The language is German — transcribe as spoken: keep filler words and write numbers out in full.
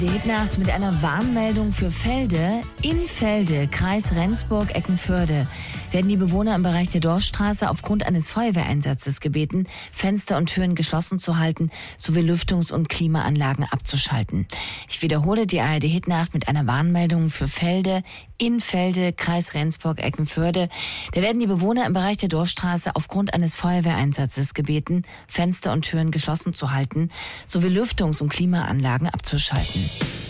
Die Hitnacht mit einer Warnmeldung für Felde. In Felde, Kreis Rendsburg-Eckernförde, werden die Bewohner im Bereich der Dorfstraße aufgrund eines Feuerwehreinsatzes gebeten, Fenster und Türen geschlossen zu halten, sowie Lüftungs- und Klimaanlagen abzuschalten. Ich wiederhole, die A R D Hitnacht mit einer Warnmeldung für Felde. In Felde, Kreis Rendsburg-Eckernförde, da werden die Bewohner im Bereich der Dorfstraße aufgrund eines Feuerwehreinsatzes gebeten, Fenster und Türen geschlossen zu halten, sowie Lüftungs- und Klimaanlagen abzuschalten.